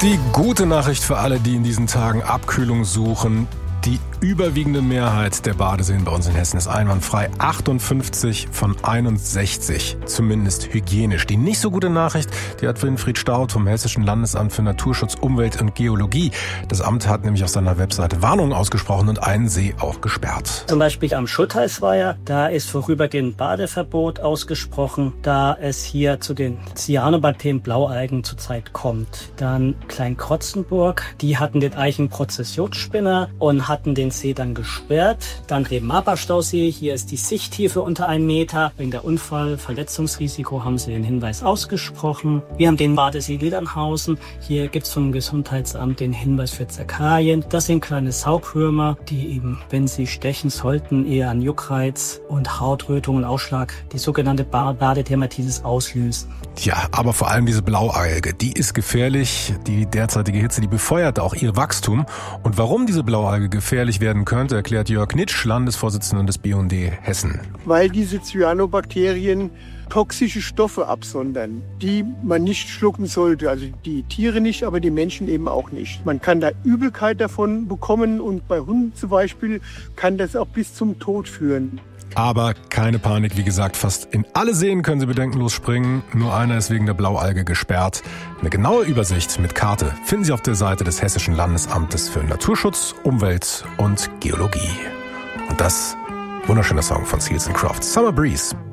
Die gute Nachricht für alle, die in diesen Tagen Abkühlung suchen: Die überwiegende Mehrheit der Badeseen bei uns in Hessen ist einwandfrei. 58 von 61, zumindest hygienisch. Die nicht so gute Nachricht, die hat Winfried Staudt vom Hessischen Landesamt für Naturschutz, Umwelt und Geologie. Das Amt hat nämlich auf seiner Webseite Warnungen ausgesprochen und einen See auch gesperrt. Zum Beispiel am Schuttheißweiher, da ist vorübergehend Badeverbot ausgesprochen, da es hier zu den Cyanobakterien Blaualgen zurzeit kommt. Dann Kleinkrotzenburg, die hatten den Eichenprozessionsspinner und hatten den See dann gesperrt. Dann Reben-Mapa-Stausee, hier ist die Sichttiefe unter 1 Meter. Wegen der Unfall-Verletzungsrisiko haben sie den Hinweis ausgesprochen. Wir haben den Badesee Liedernhausen. Hier gibt es vom Gesundheitsamt den Hinweis für Zerkalien. Das sind kleine Saugrümer, die eben, wenn sie stechen sollten, eher an Juckreiz und Hautrötung und Ausschlag, die sogenannte Badedermatitis auslösen. Ja, aber vor allem diese Blaualge, die ist gefährlich. Die derzeitige Hitze, die befeuert auch ihr Wachstum. Und warum diese Blaualge gefährlich werden könnte, erklärt Jörg Nitsch, Landesvorsitzender des BUND Hessen. Weil diese Cyanobakterien toxische Stoffe absondern, die man nicht schlucken sollte. Also die Tiere nicht, aber die Menschen eben auch nicht. Man kann da Übelkeit davon bekommen und bei Hunden zum Beispiel kann das auch bis zum Tod führen. Aber keine Panik, wie gesagt, fast in alle Seen können Sie bedenkenlos springen. Nur einer ist wegen der Blaualge gesperrt. Eine genaue Übersicht mit Karte finden Sie auf der Seite des Hessischen Landesamtes für Naturschutz, Umwelt und Geologie. Und das, wunderschöner Song von Seals & Crofts, Summer Breeze.